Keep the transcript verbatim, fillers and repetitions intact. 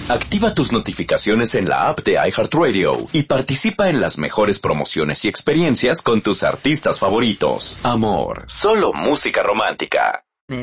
Activa tus notificaciones en la app de iHeartRadio y participa en las mejores promociones y experiencias con tus artistas favoritos. Amor, solo música romántica.